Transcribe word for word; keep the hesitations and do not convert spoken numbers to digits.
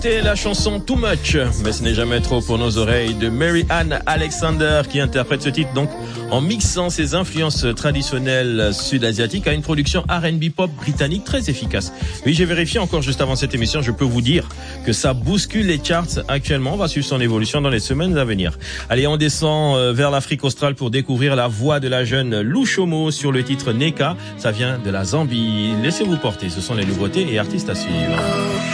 C'est la chanson Too Much, mais ce n'est jamais trop pour nos oreilles, de Mary Ann Alexander, qui interprète ce titre donc en mixant ses influences traditionnelles sud-asiatiques à une production R and B pop britannique très efficace. Oui, j'ai vérifié encore juste avant cette émission, je peux vous dire que ça bouscule les charts actuellement. On va suivre son évolution dans les semaines à venir. Allez, on descend vers l'Afrique australe pour découvrir la voix de la jeune Lou Chomo sur le titre Neka. Ça vient de la Zambie. Laissez-vous porter, ce sont les nouveautés et artistes à suivre.